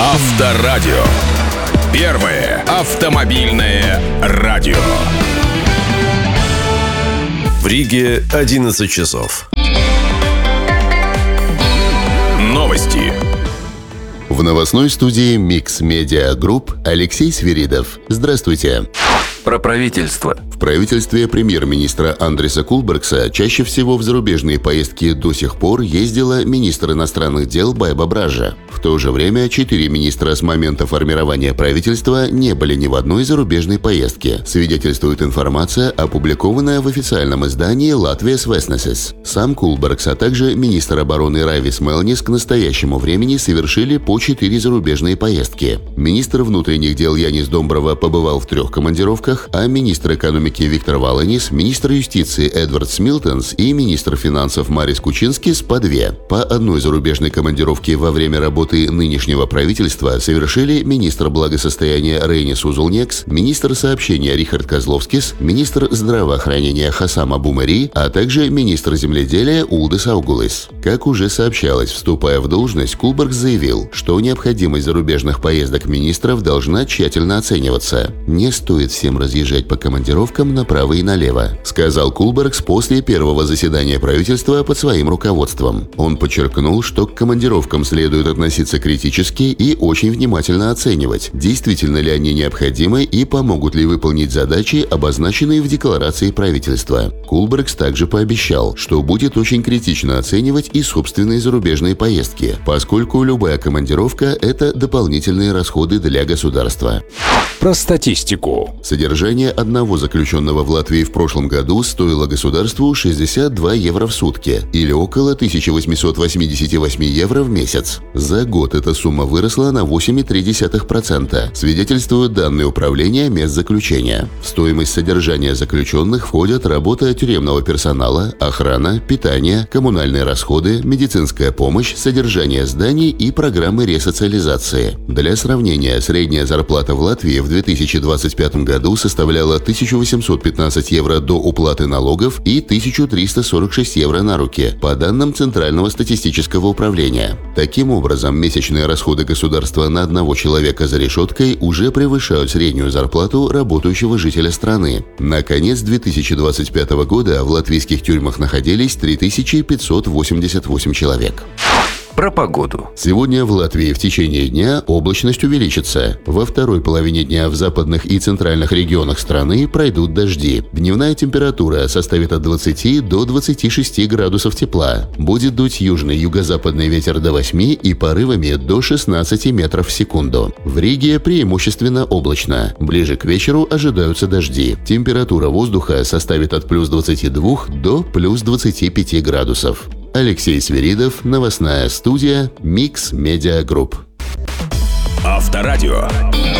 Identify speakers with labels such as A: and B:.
A: Авторадио. Первое автомобильное радио.
B: В Риге 11 часов.
A: Новости.
C: В новостной студии Mix Media Group Алексей Свиридов. Здравствуйте.
D: Про правительство.
C: В правительстве премьер-министра Андреса Кулбергса чаще всего в зарубежные поездки до сих пор ездила министр иностранных дел Байба Бража. В то же время 4 министра с момента формирования правительства не были ни в одной зарубежной поездке, свидетельствует информация, опубликованная в официальном издании «Латвijas Vēstnesis». Сам Кулбергс, а также министр обороны Райвис Мелнис к настоящему времени совершили по 4 зарубежные поездки. Министр внутренних дел Янис Домброва побывал в 3 командировках, а министр экономики Виктор Валанис, министр юстиции Эдвард Смилтонс и министр финансов Марис Кучинскис по 2. По одной зарубежной командировке во время работы нынешнего правительства совершили министр благосостояния Рейнис Узулнекс, министр сообщения Рихард Козловскис, министр здравоохранения Хасам Абу-Мари, а также министр земледелия Улдис Аугулис. Как уже сообщалось, вступая в должность, Кулбергс заявил, что необходимость зарубежных поездок министров должна тщательно оцениваться. Не стоит всем разъезжать по командировкам направо и налево, сказал Кулбергс после первого заседания правительства под своим руководством. Он подчеркнул, что к командировкам следует относиться критически и очень внимательно оценивать, действительно ли они необходимы и помогут ли выполнить задачи, обозначенные в декларации правительства. Кулбергс также пообещал, что будет очень критично оценивать и собственные зарубежные поездки, поскольку любая командировка – это дополнительные расходы для государства.
A: Про статистику.
C: Содержание одного заключенного в Латвии в прошлом году стоило государству 62 евро в сутки, или около 1888 евро в месяц. За год эта сумма выросла на 8,3%, свидетельствуют данные управления мест заключения. В стоимость содержания заключенных входят работа тюремного персонала, охрана, питание, коммунальные расходы, медицинская помощь, содержание зданий и программы ресоциализации. Для сравнения, средняя зарплата в Латвии в 2025 году составляла 1815 евро до уплаты налогов и 1346 евро на руки, по данным Центрального статистического управления. Таким образом, месячные расходы государства на одного человека за решеткой уже превышают среднюю зарплату работающего жителя страны. На конец 2025 года в латвийских тюрьмах находились 3588 человек.
D: Про погоду.
C: Сегодня в Латвии в течение дня облачность увеличится. Во второй половине дня в западных и центральных регионах страны пройдут дожди. Дневная температура составит от 20 до 26 градусов тепла. Будет дуть южный юго-западный ветер до 8 и порывами до 16 метров в секунду. В Риге преимущественно облачно. Ближе к вечеру ожидаются дожди. Температура воздуха составит от плюс 22 до плюс 25 градусов. Алексей Свиридов, новостная студия Mix Media Group.
A: Авторадио.